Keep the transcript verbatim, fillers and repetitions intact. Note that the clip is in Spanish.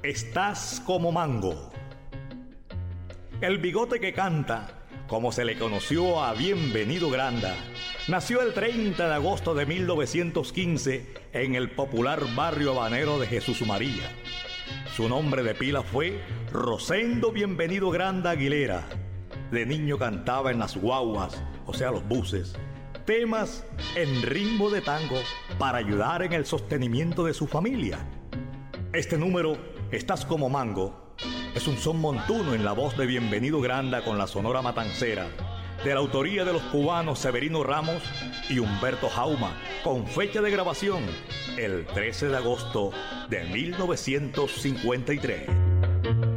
Estás como mango. El bigote que canta, como se le conoció a Bienvenido Granda, nació el treinta de agosto de mil novecientos quince en el popular barrio habanero de Jesús María. Su nombre de pila fue Rosendo Bienvenido Granda Aguilera. De niño cantaba en las guaguas, o sea los buses, temas en ritmo de tango para ayudar en el sostenimiento de su familia. Este número, Estás como mango, es un son montuno en la voz de Bienvenido Granda con la Sonora Matancera, de la autoría de los cubanos Severino Ramos y Humberto Jauma, con fecha de grabación el trece de agosto de mil novecientos cincuenta y tres.